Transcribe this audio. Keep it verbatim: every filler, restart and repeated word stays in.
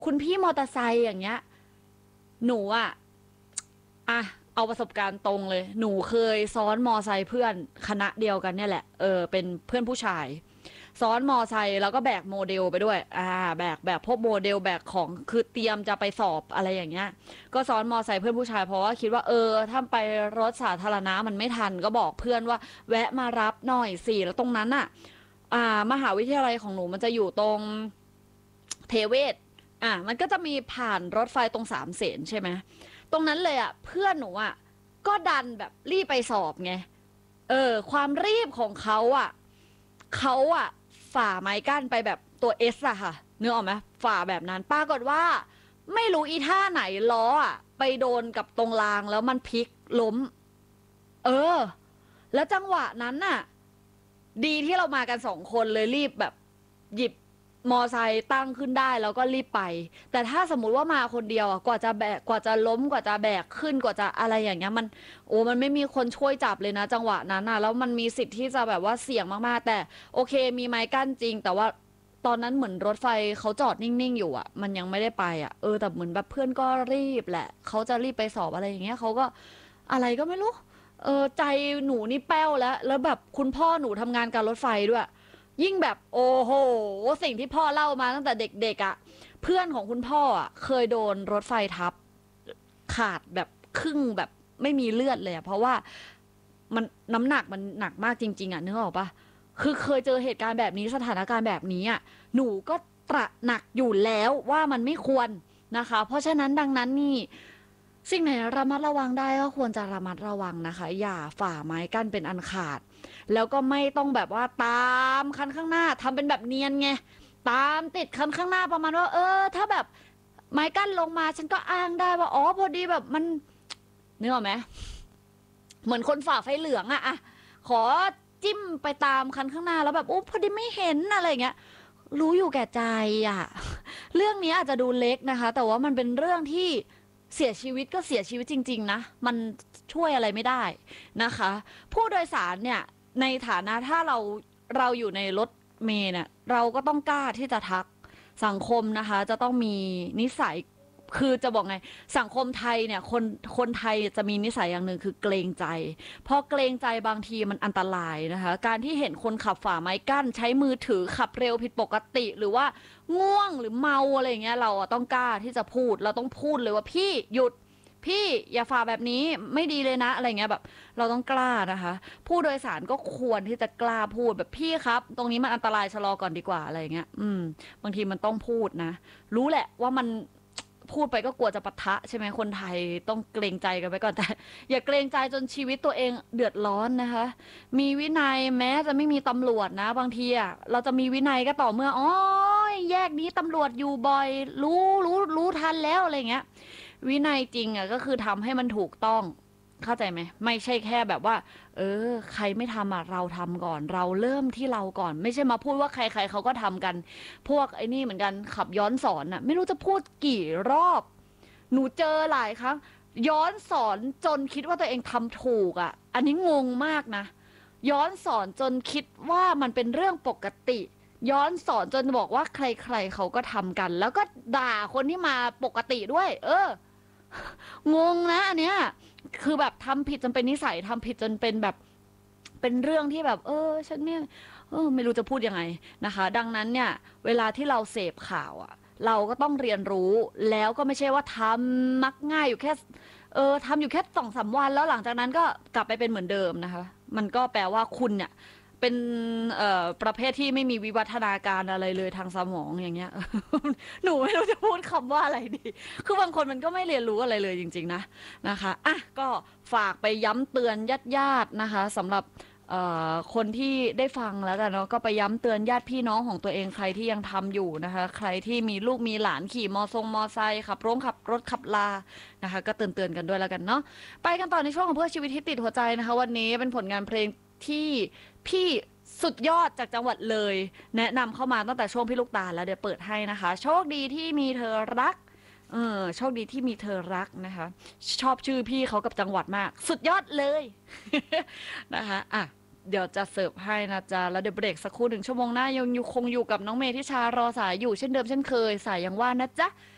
คุณพี่มอเตอร์ไซค์อย่างเงี้ยหนูอะอะเอาประสบการณ์ตรงเลยหนูเคยซ้อนมอไซค์เพื่อนคณะเดียวกันเนี่ยแหละเออเป็นเพื่อนผู้ชายซ้อนมอไซค์แล้วก็แบกโมเดลไปด้วยอ่าแบกแบกพวกโมเดลแบกของคือเตรียมจะไปสอบอะไรอย่างเงี้ยก็ซ้อนมอไซค์เพื่อนผู้ชายเพราะว่าคิดว่าเออถ้าไปรถสาธารณะมันไม่ทันก็บอกเพื่อนว่าแวะมารับหน่อยสิแล้วตรงนั้นอะอ่ามหาวิทยาลัยของหนูมันจะอยู่ตรงเทเวศอ่ะมันก็จะมีผ่านรถไฟตรงสามเสนใช่ไหมตรงนั้นเลยอ่ะเพื่อนหนูอ่ะก็ดันแบบรีบไปสอบไงเออความรีบของเขาอ่ะเขาอ่ะฝ่าไม้กั้นไปแบบตัวเอสอะค่ะนึกออกไหมฝ่าแบบนั้นปรากฏว่าไม่รู้อีท่าไหนล้ออ่ะไปโดนกับตรงรางแล้วมันพลิกล้มเออแล้วจังหวะนั้นน่ะ ดีที่เรามากันสองคนเลยรีบแบบหยิบมอไซค์ตั้งขึ้นได้แล้วก็รีบไปแต่ถ้าสมมุติว่ามาคนเดียวอ่ะกว่าจะแบกกว่าจะล้มกว่าจะแบกขึ้นกว่าจะอะไรอย่างเงี้ยมันโอ้มันไม่มีคนช่วยจับเลยนะจังหวะนั้นอ่ะแล้วมันมีสิทธิ์ที่จะแบบว่าเสี่ยงมากๆแต่โอเคมีไม้กั้นจริงแต่ว่าตอนนั้นเหมือนรถไฟเขาจอดนิ่งๆอยู่อ่ะมันยังไม่ได้ไปอ่ะเออแต่เหมือนแบบเพื่อนก็รีบแหละเขาจะรีบไปสอบอะไรอย่างเงี้ยเขาก็อะไรก็ไม่รู้ เออใจหนูนี่แป้วแล้วแล้วแบบคุณพ่อหนูทำงานการรถไฟด้วยยิ่งแบบโอ้โหสิ่งที่พ่อเล่ามาตั้งแต่เด็กๆอะ่ะเพื่อนของคุณพ่ออ่ะเคยโดนรถไฟทับขาดแบบครึ่งแบบไม่มีเลือดเลยอะเพราะว่ามันน้ำหนักมันหนักมากจริงๆอะนึกออกปะคือเคยเจอเหตุการณ์แบบนี้สถานการณ์แบบนี้อะหนูก็ตระหนักอยู่แล้วว่ามันไม่ควรนะคะเพราะฉะนั้นดังนั้นนี่ สิ่งไหนระมัดระวังได้ก็ควรจะระมัดระวังนะคะอย่าฝ่าไม้กั้นเป็นอันขาดแล้วก็ไม่ต้องแบบว่าตามคันข้างหน้าทำเป็นแบบเนียนไงตามติดคันข้างหน้าประมาณว่าเออถ้าแบบไม้กั้นลงมาฉันก็อ้างได้ว่าอ๋อพอดีแบบมันนึกออกไหมเหมือนคนฝ่าไฟเหลืองอะอะขอจิ้มไปตามคันข้างหน้าแล้วแบบโอ้พอดีไม่เห็นอะไรเงี้ยรู้อยู่แก่ใจอะเรื่องนี้อาจจะดูเล็กนะคะแต่ว่ามันเป็นเรื่องที่ เสียชีวิตก็เสียชีวิตจริงๆนะมันช่วยอะไรไม่ได้นะคะผู้โดยสารเนี่ยในฐานะถ้าเราเราอยู่ในรถเมล์เนี่ยเราก็ต้องกล้าที่จะทักสังคมนะคะจะต้องมีนิสัยคือจะบอกไงสังคมไทยเนี่ยคนคนไทยจะมีนิสัยอย่างหนึ่งคือเกรงใจพอเกรงใจบางทีมันอันตรายนะคะการที่เห็นคนขับฝ่าไม้กั้นใช้มือถือขับเร็วผิดปกติหรือว่าง่วงหรือเมาอะไรอย่างเงี้ยเราอะต้องกล้าที่จะพูดเราต้องพูดเลยว่าพี่หยุดพี่อย่าฝ่าแบบนี้ไม่ดีเลยนะอะไรเงี้ยแบบเราต้องกล้านะคะผู้โดยสารก็ควรที่จะกล้าพูดแบบพี่ครับตรงนี้มันอันตรายชะลอก่อนดีกว่าอะไรเงี้ยอืมบางทีมันต้องพูดนะรู้แหละว่ามัน พูดไปก็กลัวจะปะทะใช่ไหมคนไทยต้องเกรงใจกันไปก่อนแต่อย่าเกรงใจจนชีวิตตัวเองเดือดร้อนนะคะมีวินัยแม้จะไม่มีตำรวจนะบางทีอ่ะเราจะมีวินัยก็ต่อเมื่ออ๋อแยกนี้ตำรวจอยู่บ่อยรู้รู้รู้ทันแล้วอะไรเงี้ยวินัยจริงอ่ะก็คือทำให้มันถูกต้องเข้าใจไหมไม่ใช่แค่แบบว่าเออใครไม่ทำอ่ะเราทำก่อนเราเริ่มที่เราก่อนไม่ใช่มาพูดว่าใครๆเขาก็ทำกัน พวกไอ้นี่เหมือนกันขับย้อนสอนน่ะไม่รู้จะพูดกี่รอบหนูเจอหลายครั้งย้อนสอนจนคิดว่าตัวเองทำถูกอ่ะอันนี้งงมากนะย้อนสอนจนคิดว่ามันเป็นเรื่องปกติย้อนสอนจนบอกว่าใครๆเขาก็ทำกันแล้วก็ด่าคนที่มาปกติด้วยเอองงนะอันเนี้ยคือแบบทำผิดจนเป็นนิสัยทำผิดจนเป็นแบบเป็นเรื่องที่แบบเออฉันไม่ เออไม่รู้จะพูดยังไงนะคะดังนั้นเนี่ยเวลาที่เราเสพข่าวอะเราก็ต้องเรียนรู้แล้วก็ไม่ใช่ว่าทำมักง่ายอยู่แค่เออทำอยู่แค่สองสามวันแล้วหลังจากนั้นก็กลับไปเป็นเหมือนเดิมนะคะมันก็แปลว่าคุณเนี่ยเป็นเอ่อประเภทที่ไม่มีวิวัฒนาการอะไรเลยทางสมองอย่างเงี้ยหนูไม่รู้จะพูดคำว่าอะไรดีคือบางคนมันก็ไม่เรียนรู้อะไรเลยจริงๆนะนะคะอ่ะก็ฝากไปย้ำเตือนญาติๆนะคะสำหรับ เอ่อคนที่ได้ฟังแล้วกันเนาะก็ไปย้ำเตือนญาติพี่น้องของตัวเองใครที่ยังทำอยู่นะคะใครที่มีลูกมีหลานขี่มอทรงมอไซค์ขับรถขับรถขับลานะคะก็เตือนเตือนกันด้วยแล้วกันเนาะไปกันต่อในช่วงของเพื่อชีวิตที่ติดหัวใจนะคะวันนี้เป็นผลงานเพลงที่พี่สุดยอดจากจังหวัดเลยแนะนำเข้ามาตั้งแต่ช่วงพี่ลูกตาลแล้วเดี๋ยวเปิดให้นะคะโชคดีที่มีเธอรักเออโชคดีที่มีเธอรักนะคะชอบชื่อพี่เขากับจังหวัดมากสุดยอดเลยนะคะอ่ะ เดี๋ยวจะเสิร์ฟให้นะจ๊ะแล้วเดี๋ยวเบรกสักครู่หนึ่งชั่วโมงหน้ายังอยู่คงอยู่กับน้องเมย์ทิชารอสายอยู่เช่นเดิมเช่นเคยสายยังว่างนะจ๊ะ